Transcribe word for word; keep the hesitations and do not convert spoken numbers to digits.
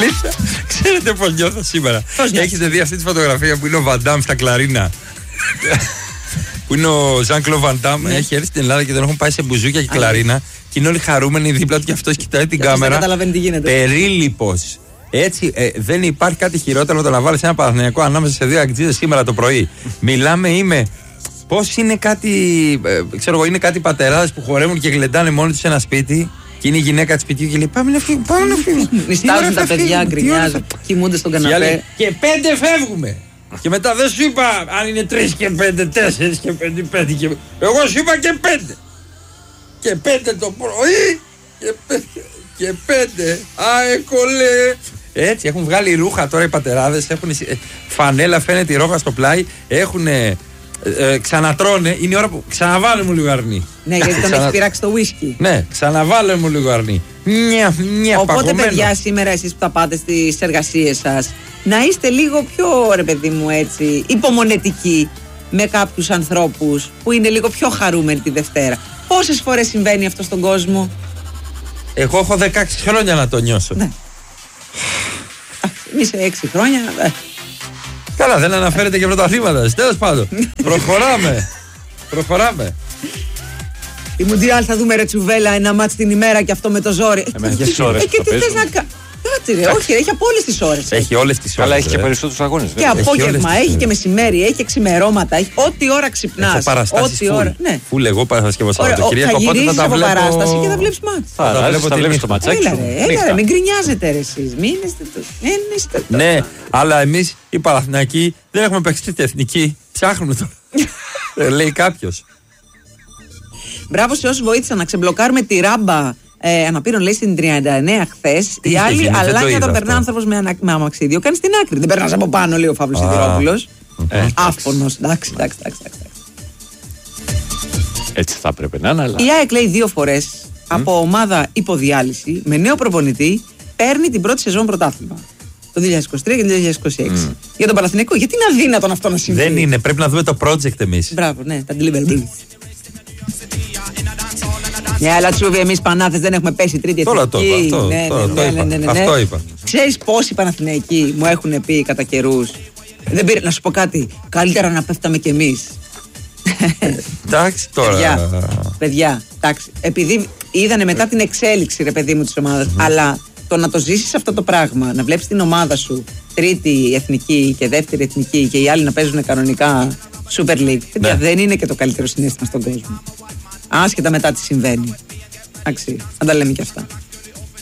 Αλήθεια. Ξέρετε πώς νιώθω σήμερα? Έχετε δει αυτή τη φωτογραφία που είναι ο Βαντάμ στα κλαρίνα? Που είναι ο Ζαν Κλοντ Βαντάμ. Έχει έρθει στην Ελλάδα και τον έχουν πάει σε μπουζούκια και κλαρίνα. Και είναι όλοι χαρούμενοι δίπλα του και αυτός κοιτάει την κάμερα. Περίληπος. Έτσι, ε, δεν υπάρχει κάτι χειρότερο από το να βάλεις ένα Παναθηναϊκό ανάμεσα σε δύο αγκτζίδες σήμερα το πρωί. Μιλάμε, είμαι. Πώς είναι κάτι. Ε, ξέρω εγώ, είναι κάτι πατεράδες που χορεύουν και γλεντάνε μόνοι τους σε ένα σπίτι. Και είναι η γυναίκα της σπιτιού και λέει: Πάμε να φύγουμε, πάμε να φύγουμε. Νιστάζουν τα παιδιά, γκρινιάζουν, κοιμούνται στον καναπέ. Και πέντε φεύγουμε. Και μετά δεν σου είπα αν είναι τρεις και πέντε, τέσσερις και πέντε, πέντε και... Εγώ σου είπα και πέντε. Και πέντε το πρωί και πέντε. Και πέντε. Αε κολέ. Έτσι έχουν βγάλει ρούχα τώρα οι πατεράδες. Έχουν φανέλα, φαίνεται η ρόχα στο πλάι. Έχουν ε, ε, ξανατρώνε. Είναι η ώρα που ξαναβάλε μου λίγο αρνί. Ναι, γιατί τον έχει πειράξει το ουίσκι. Ναι, ξαναβάλε μου λίγο αρνί. Μια, μια Οπότε παγωμένο. παιδιά, σήμερα εσείς που τα πάτε στις εργασίες σας, να είστε λίγο πιο, ρε παιδί μου, έτσι, υπομονετικοί με κάποιους ανθρώπους που είναι λίγο πιο χαρούμενοι τη Δευτέρα. Πόσες φορές συμβαίνει αυτό στον κόσμο? Εγώ έχω δεκαέξι χρόνια να το νιώσω. Ναι. Εμείς σε έξι χρόνια. Καλά, δεν αναφέρεται και πρωταθλήματα. Τέλος πάντων. Προχωράμε. Προχωράμε. Η Μουντιάλ θα δούμε, ρε τσουβέλα, ένα μάτς την ημέρα και αυτό με το ζόρι. Εμένα και τις ώρες. Ε, και τι θες να κάνεις? Κάτσε ρε, όχι, έχει από όλες τις ώρες. Έχει όλες τις ώρες. Αλλά έχει και περισσότερους αγώνες. Και απόγευμα, έχει και μεσημέρι, έχει και ξημερώματα. Έχει ό,τι ώρα ξυπνάς. Έχω παραστάσεις φουλ. Ναι. Φουλ εγώ Παρασκευό Σαββατοκύριακο. Θα γυρίσεις θα τα από βλέπω... παράσταση και θα βλέπεις μάτς. Θα, θα βλέπεις το ματσάκι σου. Έλα ρε, μην γκρινιάζετε ρε εσείς. Μην είστε... Ναι, αλλά εμείς οι Παναθηναϊκοί δεν έχουμε παίξει την εθνική. Ψάχνουμε τώρα. Λέει κάποιος. Μπράβο σε όσους βοήθησαν να ξεμπλοκάρουμε τη ράμπα ε, αναπήρων, λέει, στην τριάντα εννέα χθες. Οι άλλοι αλάνια τον περνά άνθρωπος με, ανα... με αμαξίδιο. Κάνει στην άκρη. Δεν περνάς από πάνω, λέει ο Φαύλος Σιδηρόπουλος. Ε, Άφωνος. Εντάξει, εντάξει, εντάξει. Έτσι θα έπρεπε να είναι, αλλά. Η ΑΕΚ, λέει, δύο φορές mm. από ομάδα υποδιάλυση με νέο προπονητή παίρνει την πρώτη σεζόν πρωτάθλημα. Το δύο χιλιάδες είκοσι τρία και το δύο χιλιάδες είκοσι έξι. Mm. Για τον Παναθηναϊκό, γιατί είναι αδύνατον αυτό να συμβεί? Δεν είναι, πρέπει να δούμε το project εμείς. Μπράβο, ναι, τα delivery. Ναι, αλλά Τσούβι, εμείς Πανάθες δεν έχουμε πέσει τρίτη εθνική. Τώρα το είπα, αυτό, ναι, τώρα, ναι, το είπα. Ναι, ναι, ναι, ναι. Αυτό είπα. Ξέρεις πόσοι Παναθηναϊκοί μου έχουν πει κατά καιρούς? Δεν πήρε, να σου πω κάτι, καλύτερα να πέφταμε κι εμείς. Εντάξει τώρα. Παιδιά, παιδιά, εντάξει, επειδή είδανε μετά την εξέλιξη, ρε παιδί μου, της ομάδας, mm-hmm. αλλά το να το ζήσεις αυτό το πράγμα, να βλέπεις την ομάδα σου τρίτη εθνική και δεύτερη εθνική και οι άλλοι να παίζουν κανονικά Super League, παιδιά, δεν είναι και το καλύτερο συναίσθημα στον κόσμο. Άσχετα μετά τι συμβαίνει. Εντάξει, να τα λέμε και αυτά.